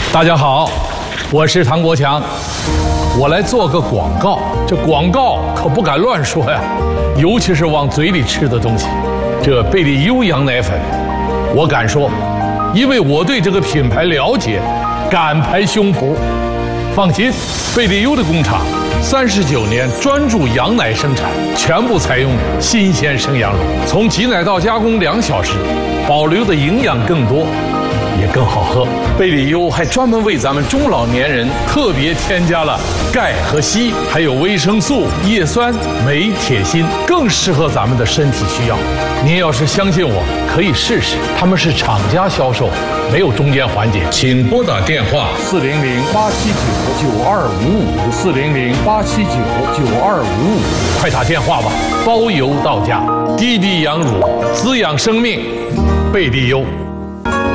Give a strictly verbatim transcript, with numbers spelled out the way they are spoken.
大家好，我是唐国强，我来做个广告。这广告可不敢乱说呀，尤其是往嘴里吃的东西。这贝利优羊奶粉，我敢说，因为我对这个品牌了解，敢拍胸脯。放心，贝利优的工厂三十九年专注羊奶生产，全部采用新鲜生羊乳，从挤奶到加工两小时，保留的营养更多，也更好喝。贝利优还专门为咱们中老年人特别添加了钙和硒，还有维生素、叶酸、镁、铁、锌，更适合咱们的身体需要。您要是相信我，可以试试。他们是厂家销售，没有中间环节。请拨打电话四零零八七九九二五五四零零八七九九二五五，快打电话吧，包邮到家。滴滴羊乳，滋养生命，贝利优。